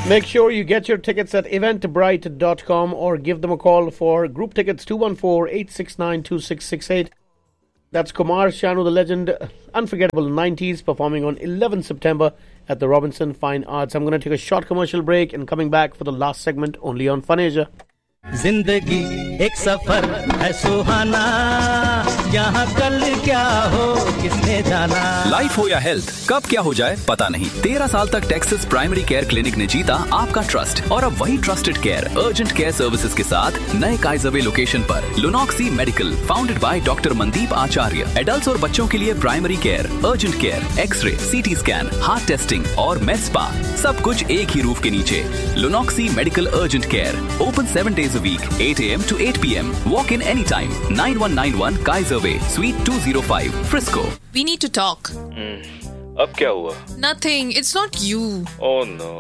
Make sure you get your tickets at eventbrite.com or give them a call for group tickets 214-869-2668. That's Kumar Sanu, the legend, unforgettable 90s, performing on 11 September at the Robinson Fine Arts. I'm going to take a short commercial break and coming back for the last segment only on Fun Asia. जिंदगी एक सफर है सुहाना, यहाँ कल क्या हो किसने जाना। Life हो या हेल्थ, कब क्या हो जाए पता नहीं। 13 साल तक टेक्सास प्राइमरी केयर क्लिनिक ने जीता आपका ट्रस्ट और अब वही trusted care urgent care services के साथ नए काइजरवे लोकेशन पर लुनॉक्सी medical, founded by doctor Mandeep Acharya. Adults और बच्चों के लिए primary care, urgent care, x ray, CT scan, heart testing और med spa, सब कुछ एक ही रूफ के नीचे। लुनॉक्सी medical urgent care, open 7 days a week, 8 a.m. to 8 p.m. Walk in anytime. 9191 Kaiser Way, Suite 205, Frisco. We need to talk. अब क्या हुआ? Nothing. It's not you. Oh no.